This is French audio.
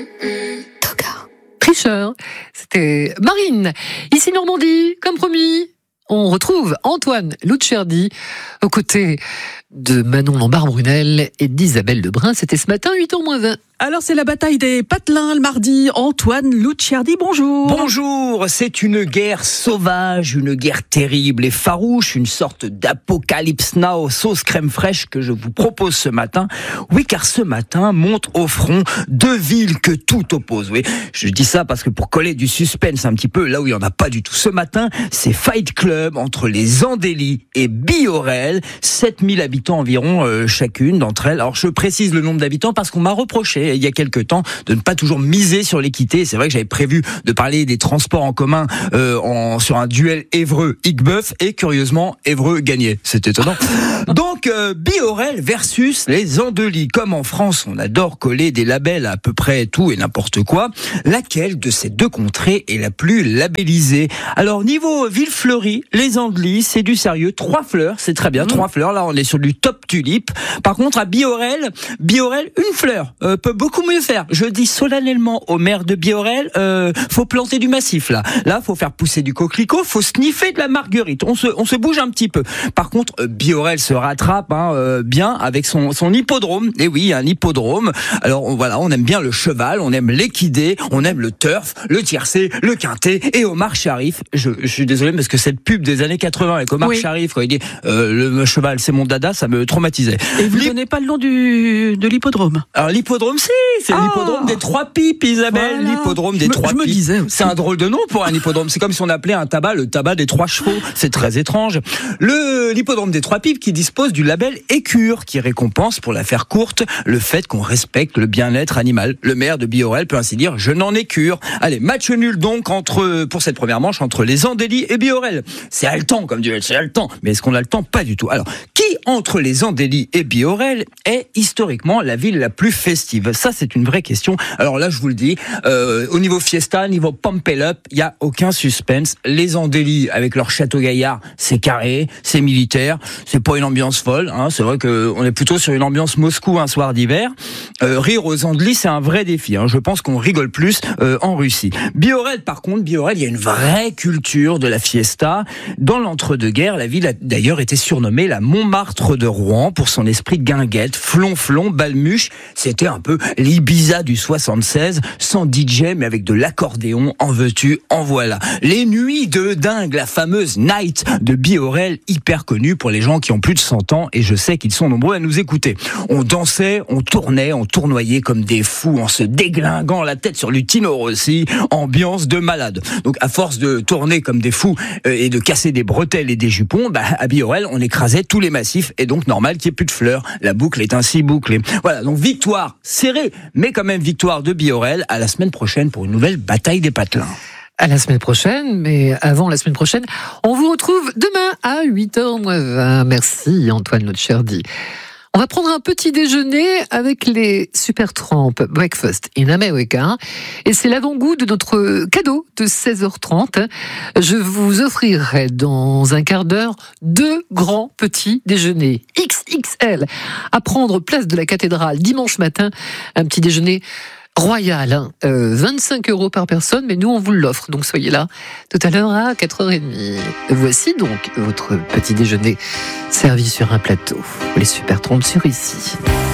Tricheur, c'était Marine. Ici Normandie, comme promis, on retrouve Antoine Luccherdi aux côtés de Manon Lombard-Brunel et d'Isabelle Lebrun. C'était ce matin, 8h moins 20. Alors c'est la bataille des patelins le mardi. Antoine Luccherdi, bonjour. Bonjour, c'est une guerre sauvage, une guerre terrible et farouche, une sorte d'apocalypse now sauce crème fraîche que je vous propose ce matin. Oui, car ce matin montent au front deux villes que tout oppose. Oui, je dis ça parce que pour coller du suspense un petit peu là où il n'y en a pas du tout. Ce matin, c'est Fight Club entre les Andély et Biorel, 7000 habitants environ chacune d'entre elles. Alors je précise le nombre d'habitants parce qu'on m'a reproché il y a quelques temps de ne pas toujours miser sur l'équité. C'est vrai que j'avais prévu de parler des transports en commun sur un duel Évreux-Icbeuf et curieusement Évreux gagnait. C'est étonnant. Donc Biorel versus les Andély. Comme en France on adore coller des labels à peu près tout et n'importe quoi, laquelle de ces deux contrées est la plus labellisée? Alors niveau ville fleurie, les Andély c'est du sérieux. 3 fleurs, c'est très bien, 3 fleurs. Là on est sur du top tulipe. Par contre à Biorel, une fleur peut beaucoup mieux faire. Je dis solennellement au maire de Biorel, faut planter du massif là. Là, faut faire pousser du coquelicot, faut sniffer de la marguerite. On se bouge un petit peu. Par contre, Biorel se rattrape bien avec son hippodrome. Et oui, un hippodrome. Alors voilà, on aime bien le cheval, on aime l'équidé, on aime le turf, le tiercé, le quintet et Omar Sharif. Je suis désolé parce que cette pub des années 80 avec Omar Sharif quand il dit le cheval c'est mon dada, ça me traumatisait. Et vous donnez pas le nom de l'hippodrome? Alors l'hippodrome c'est l'hippodrome des 3 pipes, Isabelle. Voilà. L'hippodrome des 3 pipes. Je me disais aussi. C'est un drôle de nom pour un hippodrome. C'est comme si on appelait un tabac le tabac des 3 chevaux. C'est très étrange. L'hippodrome des 3 pipes qui dispose du label Écure, qui récompense, pour la faire courte, le fait qu'on respecte le bien-être animal. Le maire de Biorel peut ainsi dire je n'en ai cure. Allez, match nul donc pour cette première manche entre les Andély et Biorel. C'est haletant comme duel, c'est haletant. Mais est-ce qu'on a le temps? Pas du tout. Alors, qui entre les Andély et Biorel est historiquement la ville la plus festive? Ça, c'est une vraie question. Alors là, je vous le dis, au niveau fiesta, niveau pump it up, il y a aucun suspense. Les Andély, avec leur château Gaillard, c'est carré, c'est militaire, c'est pas une ambiance folle. C'est vrai qu'on est plutôt sur une ambiance Moscou un soir d'hiver. Rire aux Andély, c'est un vrai défi. Je pense qu'on rigole plus en Russie. Biorel, par contre, il y a une vraie culture de la fiesta. Dans l'entre-deux-guerres, la ville a d'ailleurs été surnommée la Montmartre de Rouen pour son esprit guinguette, flonflon, balmuche. C'était un peu l'Ibiza du 76, sans DJ mais avec de l'accordéon, en veux-tu, en voilà. Les nuits de dingue, la fameuse night de Biorel, hyper connue pour les gens qui ont plus de 100 ans et je sais qu'ils sont nombreux à nous écouter. On dansait, on tournait, on tournoyait comme des fous en se déglinguant la tête sur du Tino Rossi, ambiance de malade. Donc à force de tourner comme des fous et de casser des bretelles et des jupons, à Biorel on écrasait tous les massifs et donc normal qu'il n'y ait plus de fleurs. La boucle est ainsi bouclée. Voilà, donc victoire serrée, mais quand même victoire de Biorel. À la semaine prochaine pour une nouvelle bataille des patelins. À la semaine prochaine, mais avant la semaine prochaine, on vous retrouve demain à 8h20. Merci Antoine Luccherdi. On va prendre un petit déjeuner avec les Supertramp Breakfast in America. Et c'est l'avant-goût de notre cadeau de 16h30. Je vous offrirai dans un quart d'heure 2 grands petits déjeuners XXL à prendre place de la cathédrale dimanche matin. Un petit déjeuner royal, 25 € par personne, mais nous on vous l'offre, donc soyez là tout à l'heure à 4h30. Voici donc votre petit déjeuner servi sur un plateau. Les Supertramp sur ici.